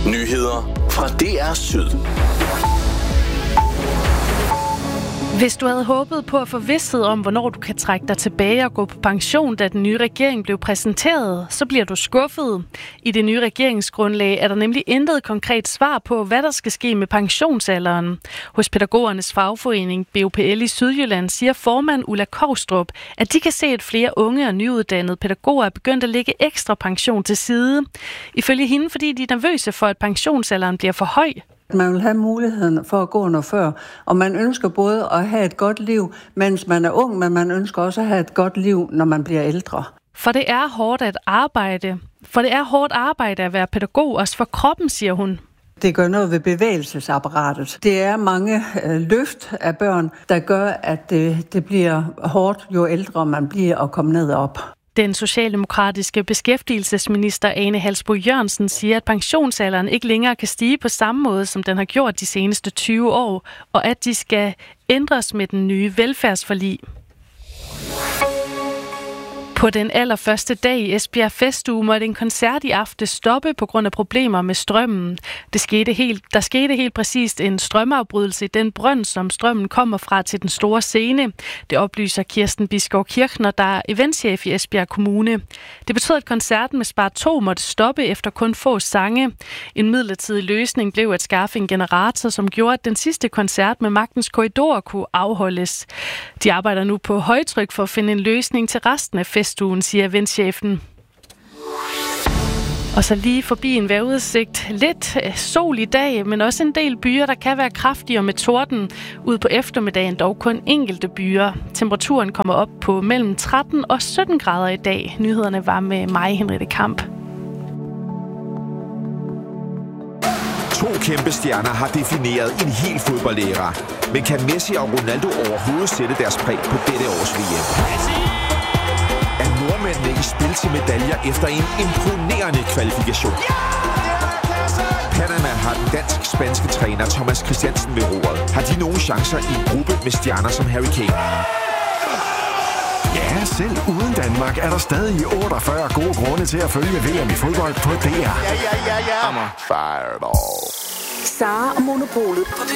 Nyheder fra DR Syd. Hvis du havde håbet på at få vished om, hvornår du kan trække dig tilbage og gå på pension, da den nye regering blev præsenteret, så bliver du skuffet. I det nye regeringsgrundlag er der nemlig intet konkret svar på, hvad der skal ske med pensionsalderen. Hos pædagogernes fagforening BUPL i Sydjylland siger formand Ulla Kovstrup, at de kan se, at flere unge og nyuddannede pædagoger er begyndt at lægge ekstra pension til side. Ifølge hende, fordi de er nervøse for, at pensionsalderen bliver for høj. Man vil have muligheden for at gå noget før, og man ønsker både at have et godt liv, mens man er ung, men man ønsker også at have et godt liv, når man bliver ældre. For det er hårdt arbejde at være pædagog, også for kroppen, siger hun. Det gør noget ved bevægelsesapparatet. Det er mange løft af børn, der gør, at det bliver hårdt, jo ældre man bliver og kommer ned og op. Den socialdemokratiske beskæftigelsesminister Ane Halsboe-Jørgensen siger, at pensionsalderen ikke længere kan stige på samme måde, som den har gjort de seneste 20 år, og at de skal ændres med den nye velfærdsforlig. På den allerførste dag i Esbjerg Festuge måtte en koncert i aftes stoppe på grund af problemer med strømmen. Der skete helt præcist en strømafbrydelse i den brønd, som strømmen kommer fra til den store scene. Det oplyser Kirsten Biskov Kirchner, der er eventchef i Esbjerg Kommune. Det betød, at koncerten med Spar 2 måtte stoppe efter kun få sange. En midlertidig løsning blev at skaffe en generator, som gjorde, at den sidste koncert med Magtens Korridor kunne afholdes. De arbejder nu på højtryk for at finde en løsning til resten af festugen, siger eventchefen. Og så lige forbi en vejrudsigt. Lidt sol i dag, men også en del byer, der kan være kraftigere med torden. Ud på eftermiddagen dog kun enkelte byer. Temperaturen kommer op på mellem 13 og 17 grader i dag. Nyhederne var med mig, Henriette Kamp. To kæmpe stjerner har defineret en hel fodboldæra. Men kan Messi og Ronaldo overhovedet sætte deres præg på dette års VM? Er nordmændene i spil til medaljer efter en imponerende kvalifikation? Panama har den dansk-spanske træner Thomas Christiansen ved roret. Har de nogen chancer i en gruppe med stjerner som Harry Kane? Ja, selv uden Danmark er der stadig 48 gode grunde til at følge VM i fodbold på DR. Ja. Fireball. Sara og Monopolet på